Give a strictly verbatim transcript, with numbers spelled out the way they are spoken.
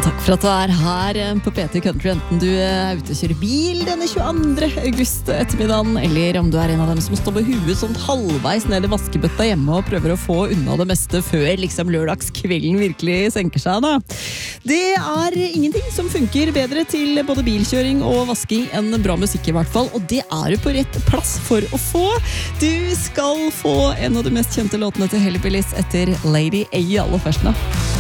Takk for at du er her på P T Country, enten du er ute og kjører bil denne tjueandre august ettermiddagen, eller om du er en av dem som står med huet sånn halvveis ned i vaskebøtta hjemme og prøver å få unna det meste før liksom lørdagskvelden virkelig senker seg. Da. Det er ingenting som funker bedre til både bilkjøring og vasking enn bra musikk i hvert fall, og det er du på rett plass for å få. Du skal få en av de mest kjente låtene til Hellbillies etter Lady A aller først nå.